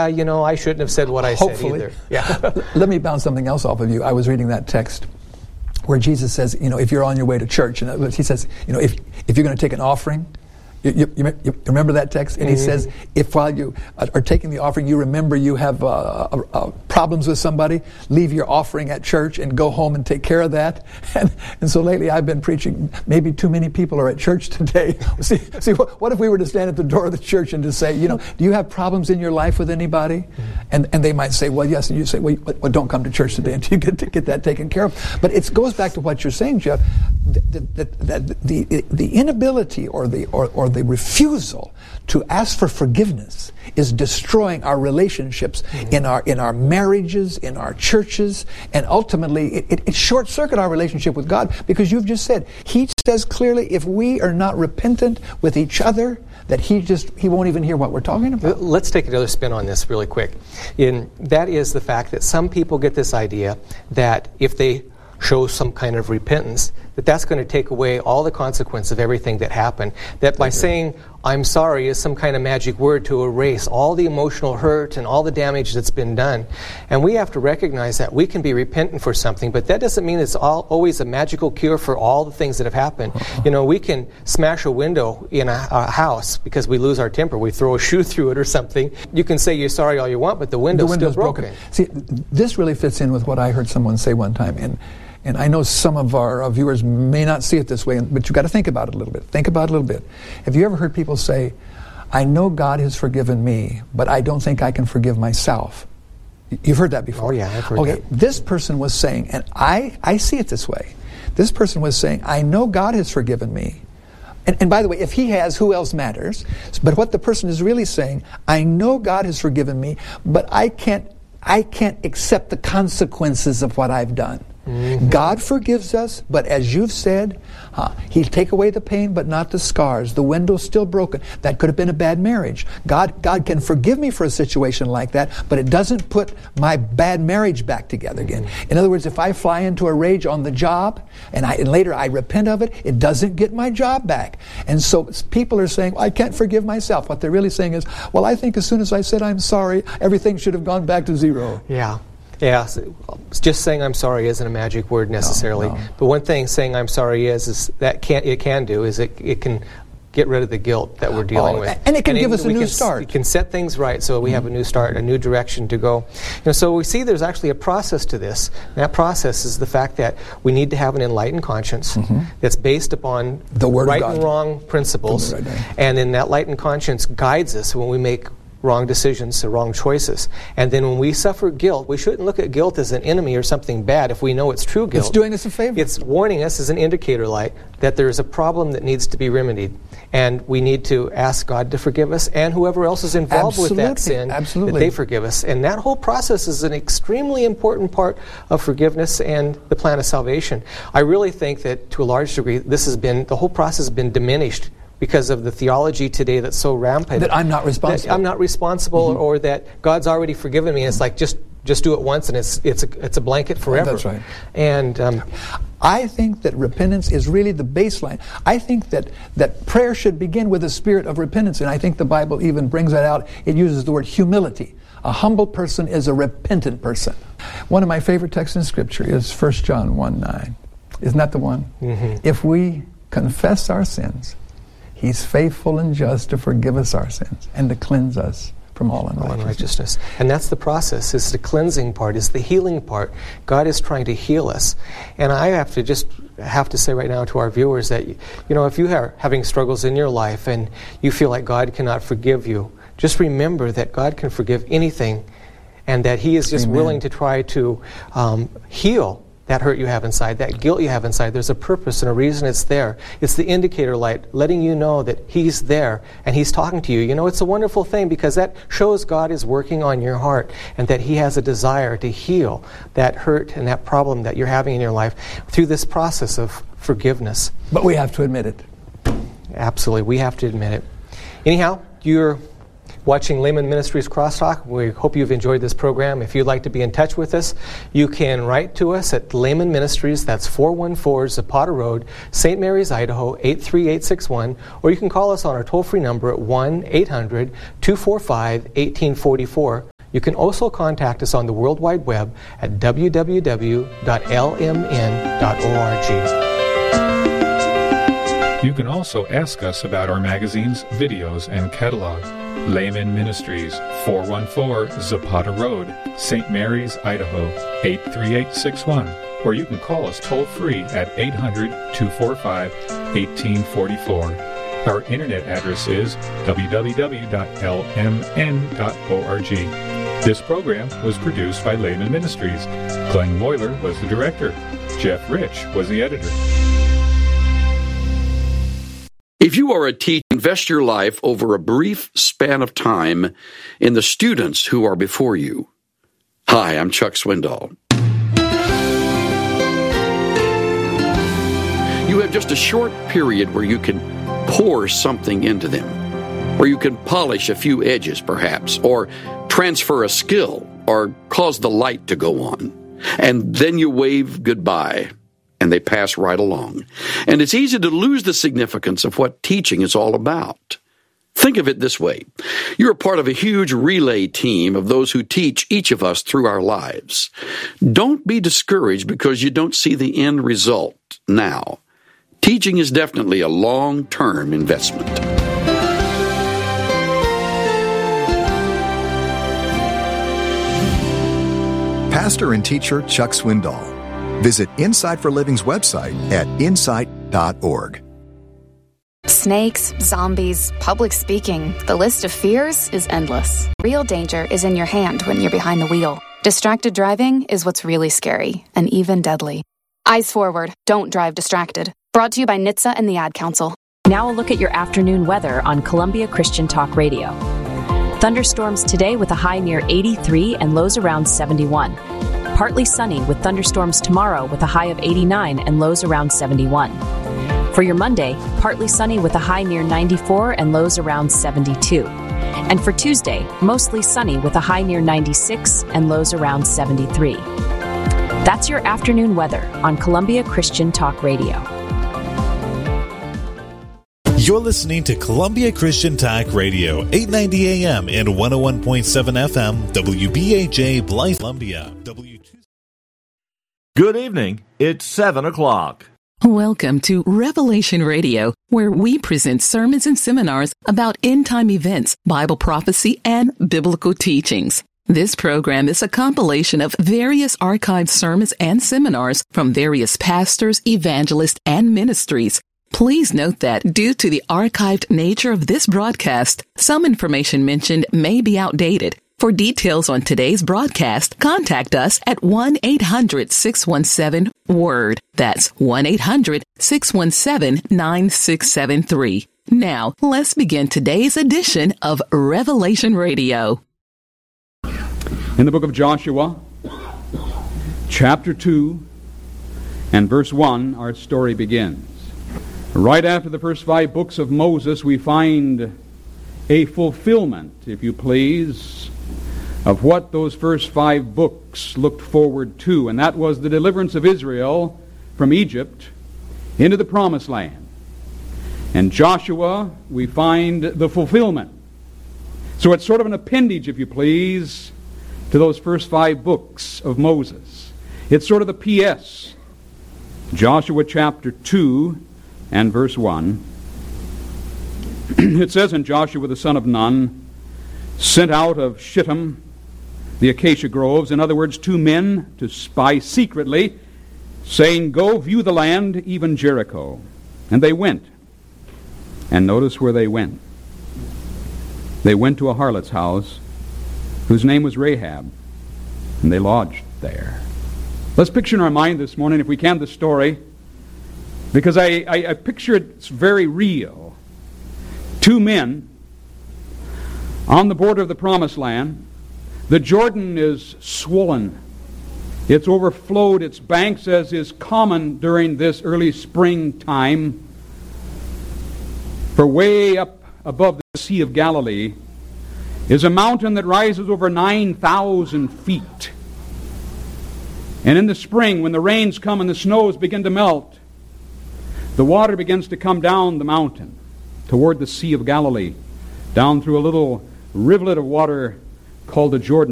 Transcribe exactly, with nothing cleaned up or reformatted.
uh, you know, I shouldn't have said what I Hopefully. said either. Yeah. Let me bounce something else off of you. I was reading that text where Jesus says, you know, if you're on your way to church, and he says, you know, if if you're going to take an offering, you, you, you, you remember that text? And mm-hmm. he says, if while you are taking the offering, you remember you have uh, uh, uh, problems with somebody, leave your offering at church and go home and take care of that. And, and so lately I've been preaching, maybe too many people are at church today. see, see what, what if we were to stand at the door of the church and to say, you know, do you have problems in your life with anybody? Mm-hmm. And and they might say, well, yes. And you say, well, well, don't come to church today until you get to get that taken care of. But it goes back to what you're saying, Jeff, that the, the, the, the inability or the or, or the refusal to ask for forgiveness is destroying our relationships mm-hmm. in our in our marriages, in our churches, and ultimately it, it, it short-circuits our relationship with God, because you've just said, he says clearly, if we are not repentant with each other, that he just he won't even hear what we're talking about. Let's take another spin on this really quick. In, that is the fact that some people get this idea that if they show some kind of repentance, that that's going to take away all the consequence of everything that happened. That by saying, I'm sorry, is some kind of magic word to erase all the emotional hurt and all the damage that's been done. And we have to recognize that we can be repentant for something, but that doesn't mean it's all, always a magical cure for all the things that have happened. Uh-huh. You know, we can smash a window in a, a house because we lose our temper. We throw a shoe through it or something. You can say you're sorry all you want, but the window's, the window's still broken. broken. See, this really fits in with what I heard someone say one time. And And I know some of our uh, viewers may not see it this way, but you've got to think about it a little bit. Think about it a little bit. Have you ever heard people say, I know God has forgiven me, but I don't think I can forgive myself? You've heard that before. Oh, yeah, I've heard okay, that. Okay, this person was saying, and I, I see it this way. This person was saying, I know God has forgiven me. And, and by the way, if he has, who else matters? But what the person is really saying, I know God has forgiven me, but I can't, I can't accept the consequences of what I've done. Mm-hmm. God forgives us, but as you've said, uh, he'll take away the pain, but not the scars. The window's still broken. That could have been a bad marriage. God, God can forgive me for a situation like that, but it doesn't put my bad marriage back together again. Mm-hmm. In other words, if I fly into a rage on the job, and, I, and later I repent of it, it doesn't get my job back. And so people are saying, well, I can't forgive myself. What they're really saying is, well, I think as soon as I said I'm sorry, everything should have gone back to zero. Yeah. Yeah, so just saying I'm sorry isn't a magic word necessarily. No, no. But one thing saying I'm sorry is, is that can it can do is it it can get rid of the guilt that we're dealing oh, with. And it can and give it, us a new can, start. It can set things right so we mm-hmm. have a new start, a new direction to go. You know, so we see there's actually a process to this. And that process is the fact that we need to have an enlightened conscience mm-hmm. that's based upon the Word right of God. and wrong principles. Right, right. And then that enlightened conscience guides us when we make wrong decisions, or wrong choices. And then when we suffer guilt, we shouldn't look at guilt as an enemy or something bad if we know it's true guilt. It's doing us a favor. It's warning us as an indicator light that there's a problem that needs to be remedied. And we need to ask God to forgive us and whoever else is involved Absolutely. with that sin, Absolutely. that they forgive us. And that whole process is an extremely important part of forgiveness and the plan of salvation. I really think that to a large degree, this has been, the whole process has been diminished because of the theology today that's so rampant. That I'm not responsible. That I'm not responsible, mm-hmm. or that God's already forgiven me. And it's like, just just do it once and it's it's a, it's a blanket forever. That's right. And um, I think that repentance is really the baseline. I think that, that prayer should begin with a spirit of repentance, and I think the Bible even brings that out. It uses the word humility. A humble person is a repentant person. One of my favorite texts in Scripture is First John one nine. Isn't that the one? Mm-hmm. If we confess our sins, He's faithful and just to forgive us our sins and to cleanse us from all unrighteousness. All unrighteousness. And that's the process. It's the cleansing part. It's the healing part. God is trying to heal us. And I have to just have to say right now to our viewers that, you know, if you are having struggles in your life and you feel like God cannot forgive you, just remember that God can forgive anything and that He is just Amen. willing to try to um, heal that hurt you have inside, that guilt you have inside. There's a purpose and a reason it's there. It's the indicator light letting you know that He's there and He's talking to you. You know, it's a wonderful thing because that shows God is working on your heart and that He has a desire to heal that hurt and that problem that you're having in your life through this process of forgiveness. But we have to admit it. Absolutely. We have to admit it. Anyhow, you're watching Layman Ministries Crosstalk. We hope you've enjoyed this program. If you'd like to be in touch with us, you can write to us at Layman Ministries. That's four one four Zapata Road, Saint Mary's, Idaho, eight three eight six one. Or you can call us on our toll-free number at one eight hundred two four five one eight four four. You can also contact us on the World Wide Web at w w w dot l m n dot org. You can also ask us about our magazines, videos, and catalog. Layman Ministries, four one four Zapata Road, Saint Mary's, Idaho, eight three eight six one. Or you can call us toll-free at eight hundred, two four five, one eight four four. Our internet address is w w w dot l m n dot org. This program was produced by Layman Ministries. Glenn Moyler was the director. Jeff Rich was the editor. If you are a teacher, invest your life over a brief span of time in the students who are before you. Hi, I'm Chuck Swindoll. You have just a short period where you can pour something into them, where you can polish a few edges perhaps, or transfer a skill, or cause the light to go on. And then you wave goodbye, and they pass right along. And it's easy to lose the significance of what teaching is all about. Think of it this way. You're a part of a huge relay team of those who teach each of us through our lives. Don't be discouraged because you don't see the end result now. Teaching is definitely a long-term investment. Pastor and teacher Chuck Swindoll. Visit Insight for Living's website at insight dot org. Snakes, zombies, public speaking. The list of fears is endless. Real danger is in your hand when you're behind the wheel. Distracted driving is what's really scary and even deadly. Eyes forward. Don't drive distracted. Brought to you by N H T S A and the Ad Council. Now a look at your afternoon weather on Columbia Christian Talk Radio. Thunderstorms today with a high near eighty-three and lows around seventy-one. Partly sunny with thunderstorms tomorrow with a high of eighty-nine and lows around seventy-one. For your Monday, partly sunny with a high near ninety-four and lows around seventy-two. And for Tuesday, mostly sunny with a high near ninety-six and lows around seventy-three. That's your afternoon weather on Columbia Christian Talk Radio. You're listening to Columbia Christian Talk Radio, eight ninety A M and one oh one point seven F M, W B H A Blythe, Columbia. W two- Good evening. It's seven o'clock. Welcome to Revelation Radio, where we present sermons and seminars about end-time events, Bible prophecy, and biblical teachings. This program is a compilation of various archived sermons and seminars from various pastors, evangelists, and ministries. Please note that due to the archived nature of this broadcast, some information mentioned may be outdated. For details on today's broadcast, contact us at one eight hundred six one seven WORD. That's one eight hundred six one seven nine six seven three. Now, let's begin today's edition of Revelation Radio. In the book of Joshua, chapter two, and verse one, our story begins. Right after the first five books of Moses, we find a fulfillment, if you please, of what those first five books looked forward to, and that was the deliverance of Israel from Egypt into the Promised Land. In Joshua, we find the fulfillment. So it's sort of an appendage, if you please, to those first five books of Moses. It's sort of the P S. Joshua chapter two and verse one. It says, "And Joshua the son of Nun sent out of Shittim the acacia groves," in other words, two men to spy secretly, saying, "Go view the land, even Jericho." And they went. And notice where they went. They went to a harlot's house, whose name was Rahab, and they lodged there. Let's picture in our mind this morning, if we can, the story, because I, I, I picture it's very real. Two men on the border of the Promised Land. The Jordan is swollen. It's overflowed its banks, as is common during this early springtime. For way up above the Sea of Galilee is a mountain that rises over nine thousand feet. And in the spring, when the rains come and the snows begin to melt, the water begins to come down the mountain toward the Sea of Galilee, down through a little rivulet of water called the Jordan